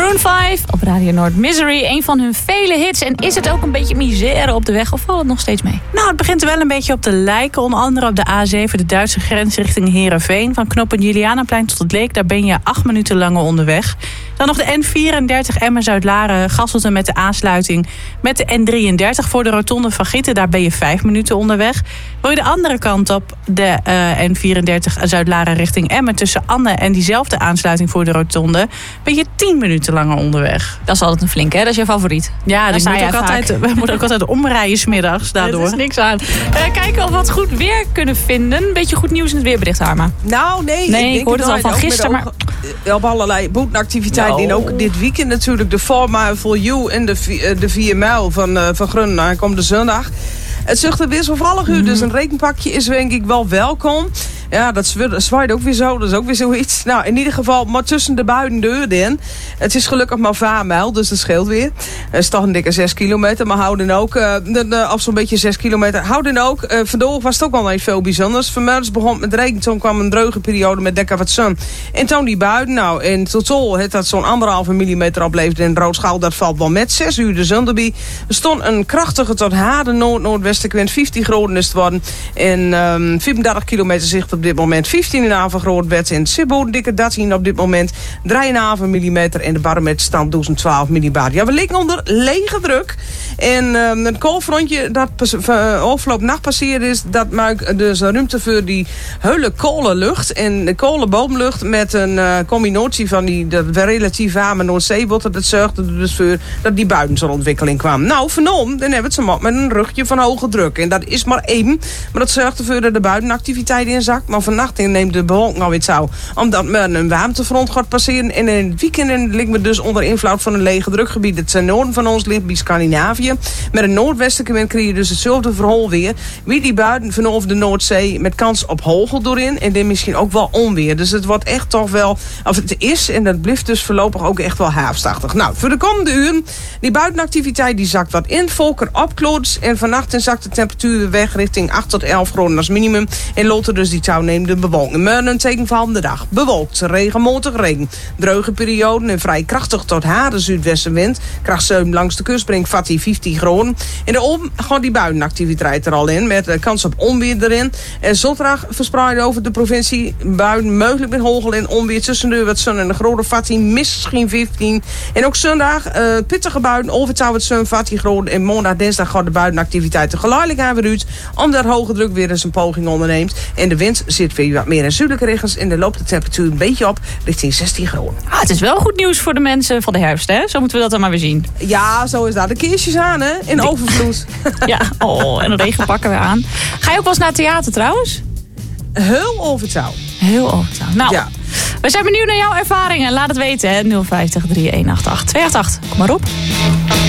Maroon 5 op Radio Noord, Misery. Een van hun vele hits. En is het ook een beetje misère op de weg of valt het nog steeds mee? Nou, het begint er wel een beetje op te lijken. Onder andere op de A7, de Duitse grens richting Heerenveen. Van knooppunt Julianaplein tot het Leek. Daar ben je 8 minuten langer onderweg. Dan nog de N34 Emmen-Zuid-Laren. Gasselten met de aansluiting met de N33 voor de rotonde van Gieten. Daar ben je 5 minuten onderweg. Wil je de andere kant op, de N34 Zuid-Laren richting Emmen. Tussen Anne en diezelfde aansluiting voor de rotonde ben je 10 minuten langer onderweg. Dat is altijd een flinke, hè? Dat is je favoriet. Ja, we moeten ook altijd omrijden 's middags daardoor. Er is niks aan. Kijken of we wat goed weer kunnen vinden. Een beetje goed nieuws in het weerbericht, Harma. Nou, nee. Ik hoorde het al van gisteren. Maar op allerlei boetenactiviteiten. En ook dit weekend natuurlijk de 4 Mile for You en de 4 Mijl van Grunnen. Hij komt de zondag. Het zucht er wisselvallig uit, dus een regenpakje is denk ik wel welkom. Ja, dat zwaait ook weer zo, dat is ook weer zoiets. Nou, in ieder geval, maar tussen de buiten deur in. Het is gelukkig maar 4 mijl, dus dat scheelt weer. Het is toch een dikke 6 kilometer, maar houden ook, of zo'n beetje 6 kilometer, houden ook. Vandaag was het ook wel even veel bijzonders. Vanmiddag begon met regen, toen kwam een droge periode met dekken wat zon. En toen die buiten, nou, in totaal heeft dat zo'n 1,5 millimeter opleverd in Roodschaal. Dat valt wel met 6 uur de zon erbij. Er stond een krachtige tot harde noordwestenwind, 15 graden is het worden. En 34 kilometer zicht op dit moment. 15,5 groot werd in Sibbo, dikke 13 op dit moment. 3,5 millimeter en de barometer stand 1012 millibar. Ja, we liggen onder lege druk. En het koolfrontje dat afgelopen nacht passeerd is, dat maakt dus ruimte voor die hele kolenlucht en de kolenboomlucht met een combinatie van die relatief warme Noordzeewater. Dat zorgde er dus voor dat die buitenzolontwikkeling kwam. Nou, vernomen, dan hebben we het zo met een rugje van hoge druk. En dat is maar één. Maar dat zorgt ervoor dat de buitenactiviteit inzakt. Maar vannacht neemt de bewolking alweer zo. Omdat men een warmtefront gaat passeren. En in het weekend liggen we dus onder invloed van een lege drukgebied. Het noorden van ons ligt bij Scandinavië. Met een noordwestelijke wind krijg je dus hetzelfde verhaal weer. Wie die buiten vanaf de Noordzee met kans op hagel doorin. En dan misschien ook wel onweer. Dus het wordt echt toch wel, of het is, en dat blijft dus voorlopig ook echt wel herfstachtig. Nou, voor de komende uren, die buitenactiviteit die zakt wat in. Volker opkloot. En vannacht zakt de temperatuur weer weg richting 8 tot 11 graden als minimum. En loten dus die touw neemt de bewolking. Maar een teken van de dag. Bewolkt, regenmatig regen. Droge perioden en vrij krachtig tot harde zuidwestenwind. Kracht 7 langs de kust brengt vat die 15 graden. In de open gaat die buitenactiviteit er al in. Met kans op onweer erin. En zondag verspreid over de provincie. Buiten mogelijk met hagel en onweer. Tussendoor wat zon en de grote vat misschien 15. En ook zondag pittige buiten. Overtouw het zon vat 10 graden. En maandag, dinsdag gaat de buitenactiviteit geleidelijk aan weer uit. Omdat hoge druk weer eens een poging onderneemt. En de wind zit weer wat meer in zuidelijke regens. En dan loopt de temperatuur een beetje op richting 16 graden. Het is wel goed nieuws voor de mensen van de herfst, hè? Zo moeten we dat dan maar weer zien. Ja, zo is dat. De keersjes aan, hè? In overvloed. Ja, en de regen pakken we aan. Ga je ook wel eens naar het theater trouwens? Heel overtouw. Heel overtouw. Nou, ja. We zijn benieuwd naar jouw ervaringen. Laat het weten, hè? 050 3188 288. Kom maar op.